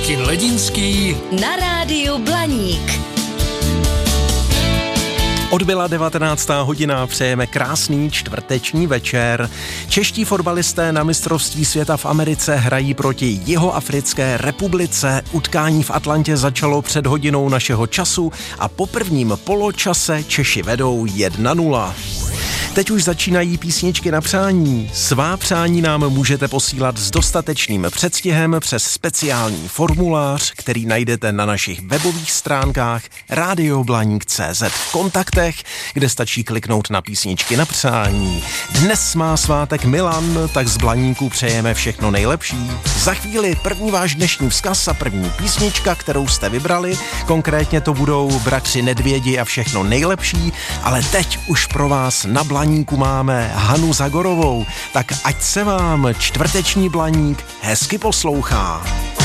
Martin Ledinský na rádiu Blaník. Odbyla 19. hodina, přejeme krásný čtvrteční večer. Čeští fotbalisté na mistrovství světa v Americe hrají proti Jihoafrické republice. Utkání v Atlantě začalo před hodinou našeho času a po prvním poločase Češi vedou 1-0. Teď už začínají písničky na přání. Svá přání nám můžete posílat s dostatečným předstihem přes speciální formulář, který najdete na našich webových stránkách radioblaník.cz v kontaktech, kde stačí kliknout na písničky na přání. Dnes má svátek Milan, tak z Blaníku přejeme všechno nejlepší. Za chvíli první váš dnešní vzkaz a první písnička, kterou jste vybrali. Konkrétně to budou Bratři Nedvědi a všechno nejlepší, ale teď už pro vás na Blaníku máme Hanu Zagorovou, tak ať se vám čtvrteční Blaník hezky poslouchá.